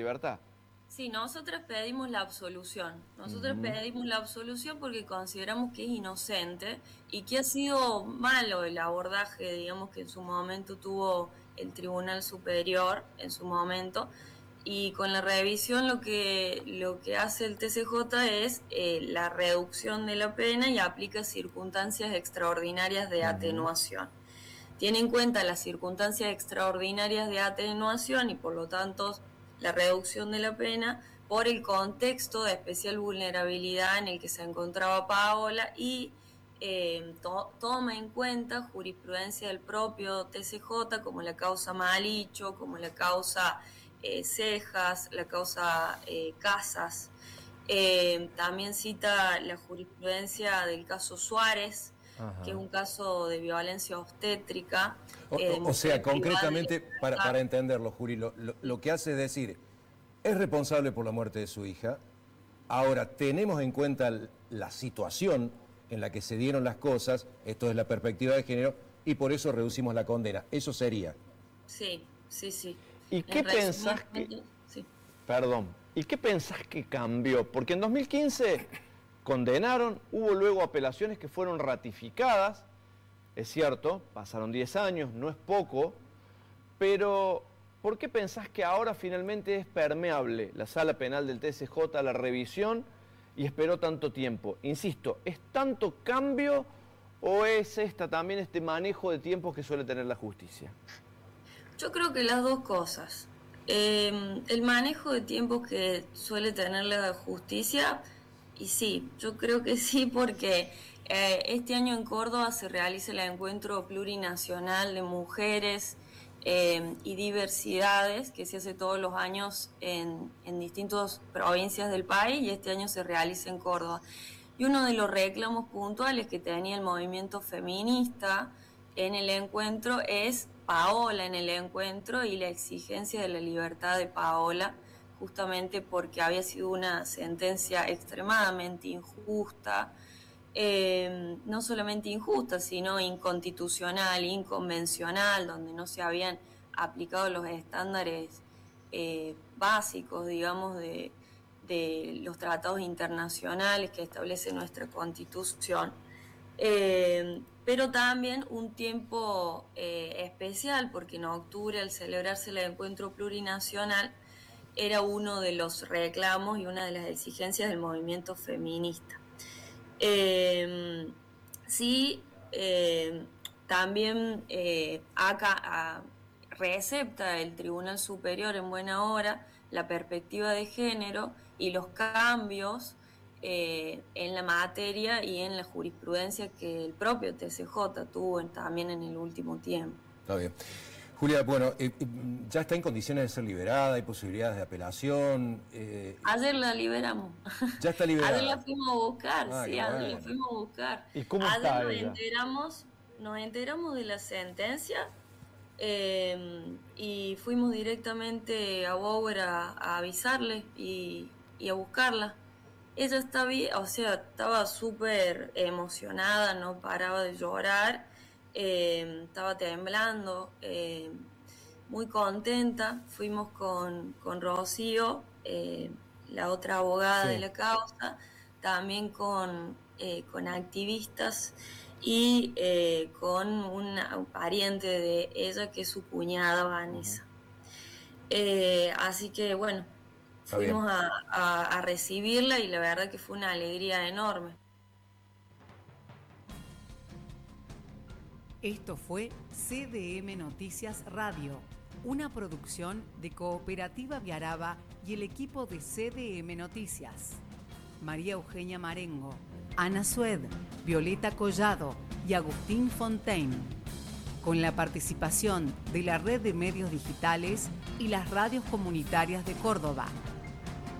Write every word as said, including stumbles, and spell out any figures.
libertad. Sí, nosotros pedimos la absolución. Nosotros Uh-huh. pedimos la absolución porque consideramos que es inocente y que ha sido malo el abordaje, digamos, que en su momento tuvo el Tribunal Superior, en su momento, y con la revisión lo que, lo que hace el T C J es eh, la reducción de la pena y aplica circunstancias extraordinarias de uh-huh. atenuación. Tiene en cuenta las circunstancias extraordinarias de atenuación y por lo tanto la reducción de la pena por el contexto de especial vulnerabilidad en el que se encontraba Paola y eh, to- toma en cuenta jurisprudencia del propio T C J como la causa Malicho, como la causa eh, Cejas, la causa eh, Casas. Eh, también cita la jurisprudencia del caso Suárez, Ajá. que es un caso de violencia obstétrica. O, Eh, o sea, concretamente, para, para entenderlo, Juli, lo, lo, lo que hace es decir, es responsable por la muerte de su hija, ahora tenemos en cuenta la situación en la que se dieron las cosas, esto es la perspectiva de género, y por eso reducimos la condena. Eso sería. Sí, sí, sí. ¿Y qué pensás que... Sí. Perdón. ¿Y qué pensás que cambió? Porque en dos mil quince condenaron, hubo luego apelaciones que fueron ratificadas, es cierto, pasaron diez años, no es poco, pero ¿por qué pensás que ahora finalmente es permeable la sala penal del T C J a la revisión y esperó tanto tiempo? Insisto, ¿es tanto cambio o es esta también este manejo de tiempos que suele tener la justicia? Yo creo que las dos cosas. Eh, el manejo de tiempos que suele tener la justicia, y sí, yo creo que sí, porque eh, este año en Córdoba se realiza el encuentro plurinacional de mujeres eh, y diversidades, que se hace todos los años en, en distintas provincias del país, y este año se realiza en Córdoba. Y uno de los reclamos puntuales que tenía el movimiento feminista en el encuentro es Paola en el encuentro y la exigencia de la libertad de Paola, justamente porque había sido una sentencia extremadamente injusta, eh, no solamente injusta, sino inconstitucional, inconvencional, donde no se habían aplicado los estándares eh, básicos, digamos, de, de los tratados internacionales que establece nuestra Constitución. Eh, pero también un tiempo eh, especial, porque en octubre, al celebrarse el encuentro plurinacional, era uno de los reclamos y una de las exigencias del movimiento feminista. Eh, sí, eh, también eh, acá a, recepta el Tribunal Superior en buena hora la perspectiva de género y los cambios Eh, en la materia y en la jurisprudencia que el propio T C J tuvo en, también en el último tiempo. Está bien. Julia, bueno, eh, ya está en condiciones de ser liberada, hay posibilidades de apelación. Eh, ayer la liberamos. Ya está liberada. Ayer la fuimos a buscar, ah, sí, ayer bueno. la fuimos a buscar. ¿Y cómo ayer está nos ella? enteramos, nos enteramos de la sentencia eh, y fuimos directamente a Bower a, a avisarle y, y a buscarla. Ella estaba bien, o sea, estaba súper emocionada, no paraba de llorar, eh, estaba temblando, eh, muy contenta. Fuimos con, con Rocío, eh, la otra abogada sí. de la causa, también con, eh, con activistas y eh, con una, un pariente de ella que es su cuñada Vanessa. Eh, así que bueno, fuimos a, a, a recibirla y la verdad que fue una alegría enorme. Esto fue C D M Noticias Radio, una producción de Cooperativa Viaraba y el equipo de C D M Noticias. María Eugenia Marengo, Ana Sued, Violeta Collado y Agustín Fontaine. Con la participación de la Red de Medios Digitales y las radios comunitarias de Córdoba.